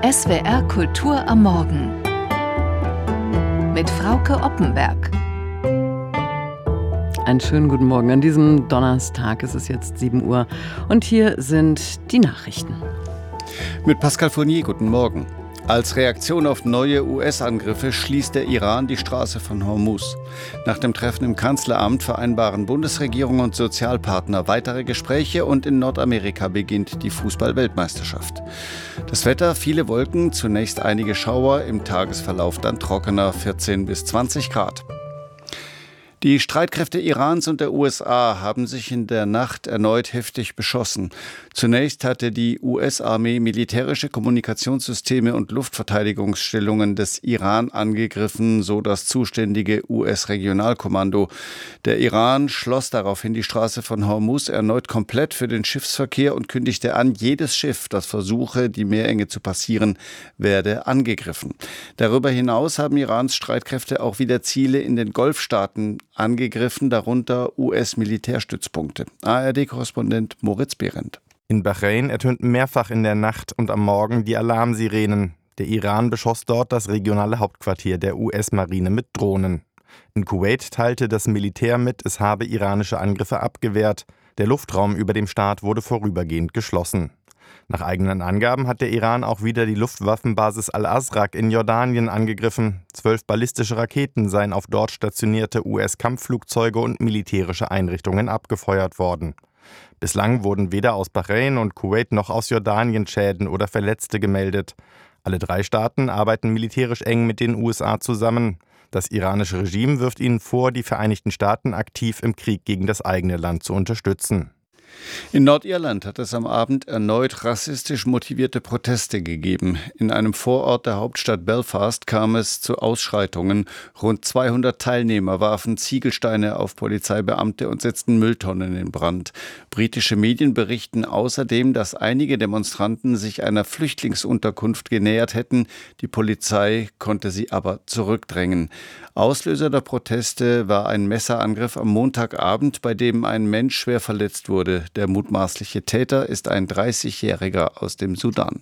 SWR Kultur am Morgen mit Frauke Oppenberg. Einen schönen guten Morgen. An diesem Donnerstag ist es jetzt 7 Uhr und hier sind die Nachrichten. Mit Pascal Fournier, guten Morgen. Als Reaktion auf neue US-Angriffe schließt der Iran die Straße von Hormuz. Nach dem Treffen im Kanzleramt vereinbaren Bundesregierung und Sozialpartner weitere Gespräche und in Nordamerika beginnt die Fußball-Weltmeisterschaft. Das Wetter, viele Wolken, zunächst einige Schauer, im Tagesverlauf dann trockener, 14 bis 20 Grad. Die Streitkräfte Irans und der USA haben sich in der Nacht erneut heftig beschossen. Zunächst hatte die US-Armee militärische Kommunikationssysteme und Luftverteidigungsstellungen des Iran angegriffen, so das zuständige US-Regionalkommando. Der Iran schloss daraufhin die Straße von Hormuz erneut komplett für den Schiffsverkehr und kündigte an, jedes Schiff, das versuche, die Meerenge zu passieren, werde angegriffen. Darüber hinaus haben Irans Streitkräfte auch wieder Ziele in den Golfstaaten angegriffen, darunter US-Militärstützpunkte. ARD-Korrespondent Moritz Behrendt. In Bahrain ertönten mehrfach in der Nacht und am Morgen die Alarmsirenen. Der Iran beschoss dort das regionale Hauptquartier der US-Marine mit Drohnen. In Kuwait teilte das Militär mit, es habe iranische Angriffe abgewehrt. Der Luftraum über dem Staat wurde vorübergehend geschlossen. Nach eigenen Angaben hat der Iran auch wieder die Luftwaffenbasis Al-Azraq in Jordanien angegriffen. 12 ballistische Raketen seien auf dort stationierte US-Kampfflugzeuge und militärische Einrichtungen abgefeuert worden. Bislang wurden weder aus Bahrain und Kuwait noch aus Jordanien Schäden oder Verletzte gemeldet. Alle 3 Staaten arbeiten militärisch eng mit den USA zusammen. Das iranische Regime wirft ihnen vor, die Vereinigten Staaten aktiv im Krieg gegen das eigene Land zu unterstützen. In Nordirland hat es am Abend erneut rassistisch motivierte Proteste gegeben. In einem Vorort der Hauptstadt Belfast kam es zu Ausschreitungen. Rund 200 Teilnehmer warfen Ziegelsteine auf Polizeibeamte und setzten Mülltonnen in Brand. Britische Medien berichten außerdem, dass einige Demonstranten sich einer Flüchtlingsunterkunft genähert hätten. Die Polizei konnte sie aber zurückdrängen. Auslöser der Proteste war ein Messerangriff am Montagabend, bei dem ein Mensch schwer verletzt wurde. Der mutmaßliche Täter ist ein 30-Jähriger aus dem Sudan.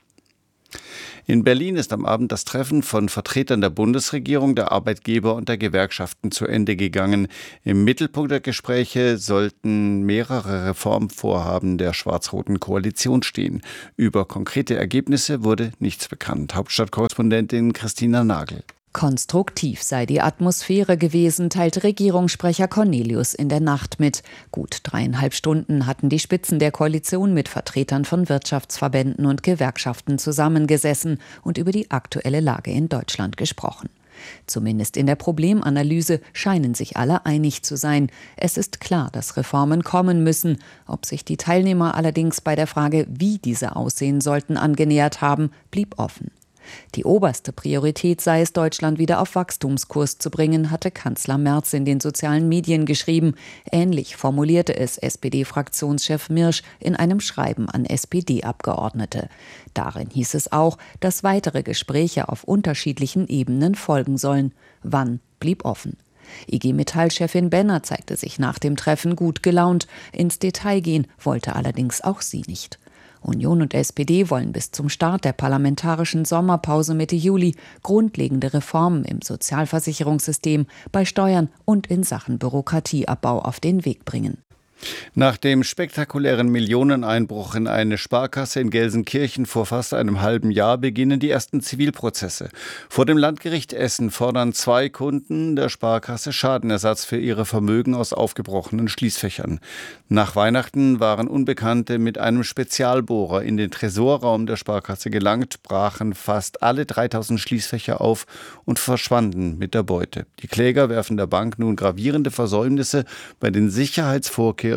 In Berlin ist am Abend das Treffen von Vertretern der Bundesregierung, der Arbeitgeber und der Gewerkschaften zu Ende gegangen. Im Mittelpunkt der Gespräche sollten mehrere Reformvorhaben der schwarz-roten Koalition stehen. Über konkrete Ergebnisse wurde nichts bekannt. Hauptstadtkorrespondentin Christina Nagel. Konstruktiv sei die Atmosphäre gewesen, teilte Regierungssprecher Cornelius in der Nacht mit. Gut 3,5 Stunden hatten die Spitzen der Koalition mit Vertretern von Wirtschaftsverbänden und Gewerkschaften zusammengesessen und über die aktuelle Lage in Deutschland gesprochen. Zumindest in der Problemanalyse scheinen sich alle einig zu sein. Es ist klar, dass Reformen kommen müssen. Ob sich die Teilnehmer allerdings bei der Frage, wie diese aussehen sollten, angenähert haben, blieb offen. Die oberste Priorität sei es, Deutschland wieder auf Wachstumskurs zu bringen, hatte Kanzler Merz in den sozialen Medien geschrieben. Ähnlich formulierte es SPD-Fraktionschef Mirsch in einem Schreiben an SPD-Abgeordnete. Darin hieß es auch, dass weitere Gespräche auf unterschiedlichen Ebenen folgen sollen. Wann, blieb offen. IG Metall-Chefin Benner zeigte sich nach dem Treffen gut gelaunt. Ins Detail gehen wollte allerdings auch sie nicht. Union und SPD wollen bis zum Start der parlamentarischen Sommerpause Mitte Juli grundlegende Reformen im Sozialversicherungssystem, bei Steuern und in Sachen Bürokratieabbau auf den Weg bringen. Nach dem spektakulären Millioneneinbruch in eine Sparkasse in Gelsenkirchen vor fast einem halben Jahr beginnen die ersten Zivilprozesse. Vor dem Landgericht Essen fordern 2 Kunden der Sparkasse Schadenersatz für ihre Vermögen aus aufgebrochenen Schließfächern. Nach Weihnachten waren Unbekannte mit einem Spezialbohrer in den Tresorraum der Sparkasse gelangt, brachen fast alle 3000 Schließfächer auf und verschwanden mit der Beute. Die Kläger werfen der Bank nun gravierende Versäumnisse bei den Sicherheitsvorkehrungen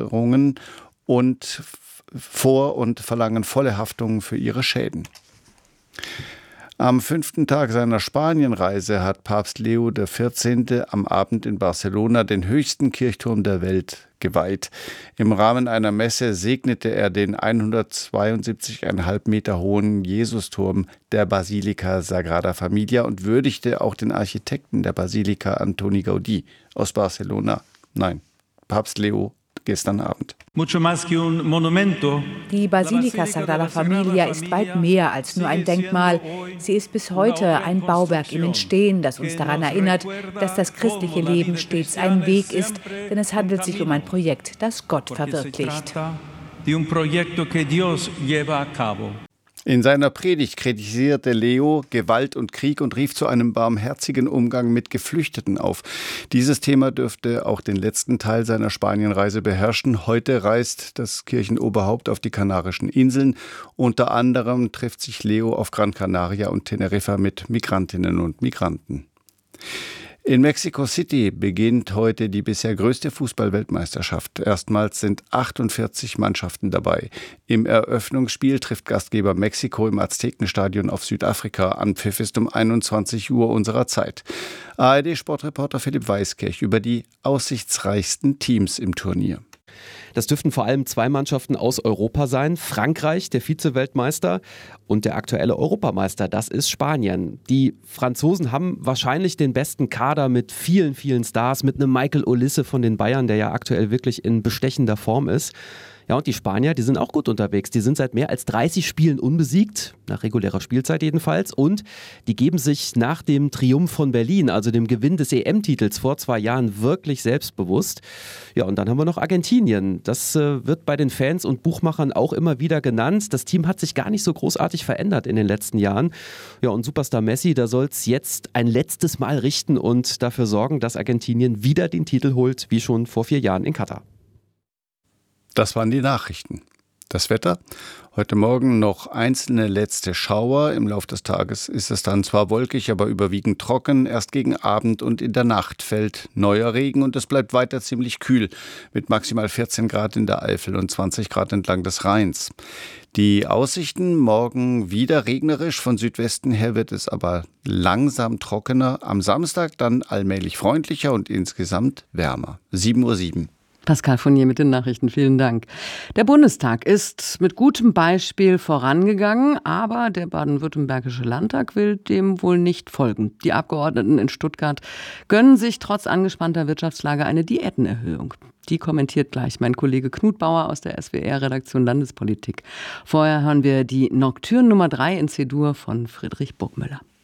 vor und verlangen volle Haftung für ihre Schäden. Am 5. Tag seiner Spanienreise hat Papst Leo XIV. Am Abend in Barcelona den höchsten Kirchturm der Welt geweiht. Im Rahmen einer Messe segnete er den 172,5 Meter hohen Jesusturm der Basilika Sagrada Familia und würdigte auch den Architekten der Basilika Antoni Gaudí aus Barcelona. Nein, Papst Leo gestern Abend. Die Basilika Sagrada Familia ist weit mehr als nur ein Denkmal. Sie ist bis heute ein Bauwerk im Entstehen, das uns daran erinnert, dass das christliche Leben stets ein Weg ist, denn es handelt sich um ein Projekt, das Gott verwirklicht. In seiner Predigt kritisierte Leo Gewalt und Krieg und rief zu einem barmherzigen Umgang mit Geflüchteten auf. Dieses Thema dürfte auch den letzten Teil seiner Spanienreise beherrschen. Heute reist das Kirchenoberhaupt auf die Kanarischen Inseln. Unter anderem trifft sich Leo auf Gran Canaria und Teneriffa mit Migrantinnen und Migranten. In Mexico City beginnt heute die bisher größte Fußball-Weltmeisterschaft. Erstmals sind 48 Mannschaften dabei. Im Eröffnungsspiel trifft Gastgeber Mexiko im Aztekenstadion auf Südafrika. Anpfiff ist um 21 Uhr unserer Zeit. ARD-Sportreporter Philipp Weiskirch über die aussichtsreichsten Teams im Turnier. Das dürften vor allem 2 Mannschaften aus Europa sein. Frankreich, der Vize-Weltmeister, und der aktuelle Europameister, das ist Spanien. Die Franzosen haben wahrscheinlich den besten Kader mit vielen, vielen Stars, mit einem Michael Olise von den Bayern, der ja aktuell wirklich in bestechender Form ist. Ja, und die Spanier, die sind auch gut unterwegs. Die sind seit mehr als 30 Spielen unbesiegt, nach regulärer Spielzeit jedenfalls. Und die geben sich nach dem Triumph von Berlin, also dem Gewinn des EM-Titels vor 2 Jahren, wirklich selbstbewusst. Ja, und dann haben wir noch Argentinien. Das wird bei den Fans und Buchmachern auch immer wieder genannt. Das Team hat sich gar nicht so großartig verändert in den letzten Jahren. Ja, und Superstar Messi, da soll es jetzt ein letztes Mal richten und dafür sorgen, dass Argentinien wieder den Titel holt, wie schon vor 4 Jahren in Katar. Das waren die Nachrichten. Das Wetter? Heute Morgen noch einzelne letzte Schauer. Im Laufe des Tages ist es dann zwar wolkig, aber überwiegend trocken. Erst gegen Abend und in der Nacht fällt neuer Regen und es bleibt weiter ziemlich kühl mit maximal 14 Grad in der Eifel und 20 Grad entlang des Rheins. Die Aussichten: morgen wieder regnerisch. Von Südwesten her wird es aber langsam trockener. Am Samstag dann allmählich freundlicher und insgesamt wärmer. 7:07 Uhr. Pascal Fournier mit den Nachrichten, vielen Dank. Der Bundestag ist mit gutem Beispiel vorangegangen, aber der baden-württembergische Landtag will dem wohl nicht folgen. Die Abgeordneten in Stuttgart gönnen sich trotz angespannter Wirtschaftslage eine Diätenerhöhung. Die kommentiert gleich mein Kollege Knut Bauer aus der SWR-Redaktion Landespolitik. Vorher hören wir die Nocturne Nummer 3 in C-Dur von Friedrich Burgmüller.